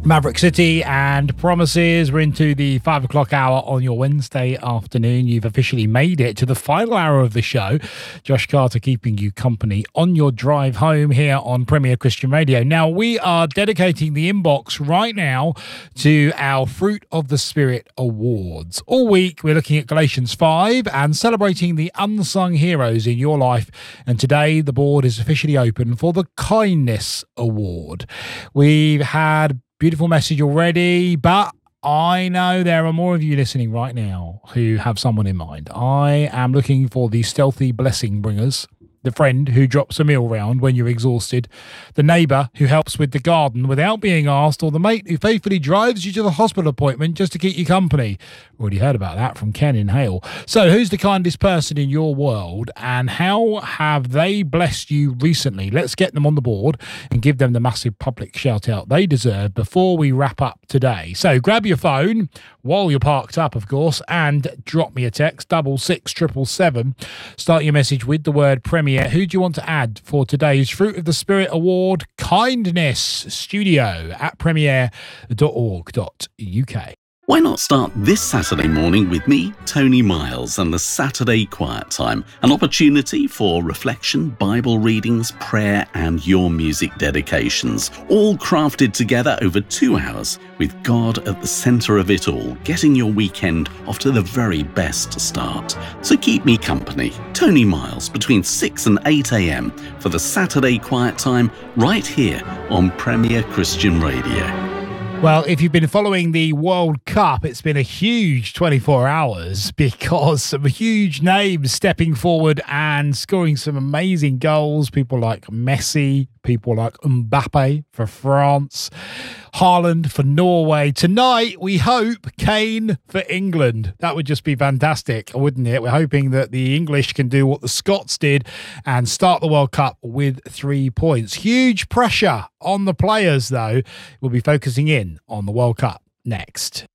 Maverick City and Promises. We're into the 5 o'clock hour on your Wednesday afternoon. You've officially made it to the final hour of the show. Josh Carter keeping you company on your drive home here on Premier Christian Radio. Now, we are dedicating the inbox right now to our Fruit of the Spirit Awards. All week, we're looking at Galatians 5 and celebrating the unsung heroes in your life. And today, the board is officially open for the Kindness Award. We've had beautiful message already, but I know there are more of you listening right now who have someone in mind. I am looking for the stealthy blessing bringers, the friend who drops a meal round when you're exhausted, the neighbour who helps with the garden without being asked, or the mate who faithfully drives you to the hospital appointment just to keep you company. Already heard about that from Ken in Hale. So who's the kindest person in your world and how have they blessed you recently? Let's get them on the board and give them the massive public shout out they deserve before we wrap up today. So grab your phone while you're parked up, of course, and drop me a text, 66777. Start your message with the word Premier. Who do you want to add for today's Fruit of the Spirit Award Kindness Studio at premier.org.uk? Why not start this Saturday morning with me, Tony Miles, and the Saturday Quiet Time, an opportunity for reflection, Bible readings, prayer, and your music dedications, all crafted together over 2 hours with God at the centre of it all, getting your weekend off to the very best start. So keep me company, Tony Miles, between 6 and 8 a.m. for the Saturday Quiet Time right here on Premier Christian Radio. Well, if you've been following the World Cup, it's been a huge 24 hours because some huge names stepping forward and scoring some amazing goals. People like Messi, people like Mbappe for France, Haaland for Norway. Tonight, we hope Kane for England. That would just be fantastic, wouldn't it? We're hoping that the English can do what the Scots did and start the World Cup with 3 points. Huge pressure on the players, though. We'll be focusing in on the World Cup next.